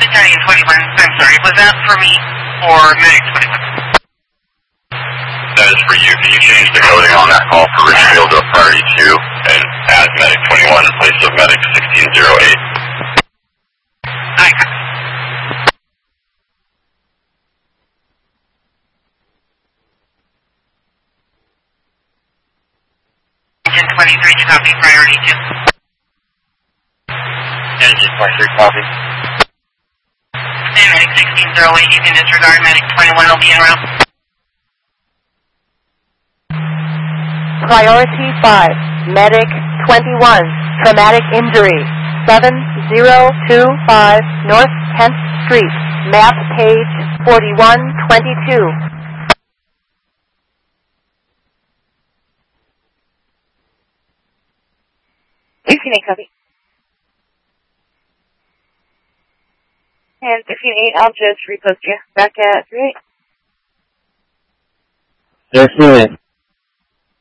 Battalion 21, I'm sorry, was that for me or Medic 21? That is for you. Can you change the coding on that call for Richfield to priority 2 and add Medic 21 in place of Medic 1608? Aye. Engine 23 to copy, priority 2. Engine 23 copy. And Medic 1608, you can disregard. Medic 21 will be en route. Priority 5, Medic 21, traumatic injury, 7025 North 10th Street, map page 4122. Copy. And 15-8, I'll just repost you back at 38. Yes,